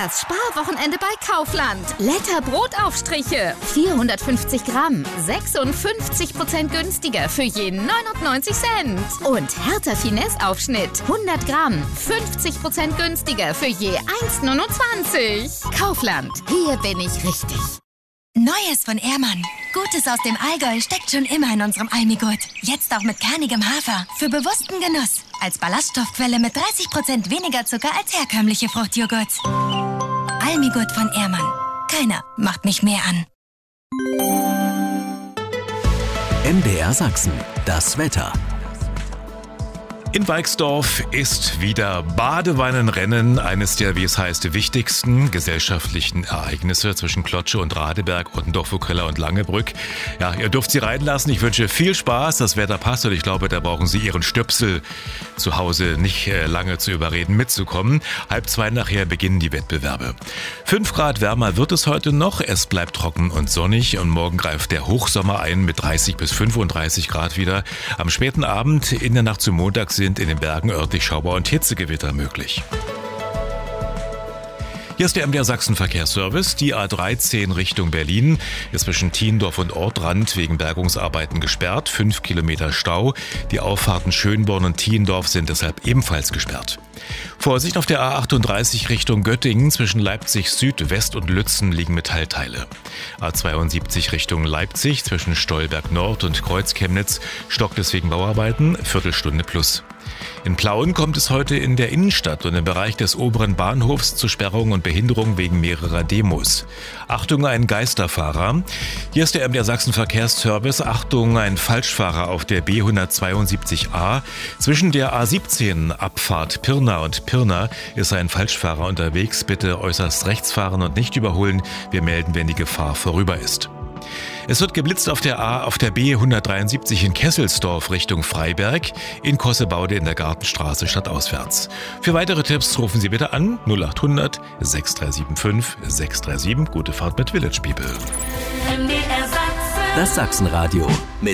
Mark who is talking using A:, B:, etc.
A: Das Sparwochenende bei Kaufland. Letter Brotaufstriche. 450 Gramm. 56% günstiger für je 99 Cent. Und Hertha Finesse Aufschnitt. 100 Gramm. 50% günstiger für je 1,29. Kaufland. Hier bin ich richtig.
B: Neues von Ehrmann. Gutes aus dem Allgäu steckt schon immer in unserem Almigurt. Jetzt auch mit kernigem Hafer. Für bewussten Genuss. Als Ballaststoffquelle mit 30% weniger Zucker als herkömmliche Fruchtjoghurt. Almigurt von Ehrmann. Keiner macht mich mehr an.
C: MDR Sachsen. Das Wetter.
D: In Weixdorf ist wieder Badewannenrennen, eines der, wie es heißt, wichtigsten gesellschaftlichen Ereignisse zwischen Klotsche und Radeberg, Ottendorf, Keller und Langebrück. Ja, ihr dürft sie reinlassen. Ich wünsche viel Spaß. Das Wetter passt und ich glaube, da brauchen Sie Ihren Stöpsel zu Hause nicht lange zu überreden, mitzukommen. 1:30 nachher beginnen die Wettbewerbe. 5 Grad wärmer wird es heute noch. Es bleibt trocken und sonnig und morgen greift der Hochsommer ein mit 30 bis 35 Grad wieder. Am späten Abend in der Nacht zum Montag sind in den Bergen örtlich Schauer und Hitzegewitter möglich. Hier ist der MDR Sachsen Verkehrsservice. Die A13 Richtung Berlin ist zwischen Thiendorf und Ortrand wegen Bergungsarbeiten gesperrt. 5 Kilometer Stau. Die Auffahrten Schönborn und Thiendorf sind deshalb ebenfalls gesperrt. Vorsicht auf der A38 Richtung Göttingen. Zwischen Leipzig Süd, West und Lützen liegen Metallteile. A72 Richtung Leipzig zwischen Stolberg Nord und Kreuzchemnitz stockt es wegen Bauarbeiten. Viertelstunde plus. In Plauen kommt es heute in der Innenstadt und im Bereich des oberen Bahnhofs zu Sperrungen und Behinderungen wegen mehrerer Demos. Achtung, ein Geisterfahrer. Hier ist der MDR Sachsen Verkehrsservice. Achtung, ein Falschfahrer auf der B172a. Zwischen der A17 Abfahrt Pirna und Pirna ist ein Falschfahrer unterwegs. Bitte äußerst rechts fahren und nicht überholen. Wir melden, wenn die Gefahr vorüber ist. Es wird geblitzt auf der B173 in Kesselsdorf Richtung Freiberg, in Kossebaude in der Gartenstraße stadtauswärts. Für weitere Tipps rufen Sie bitte an 0800 6375 637. Gute Fahrt mit Village People.
C: Das Sachsenradio mit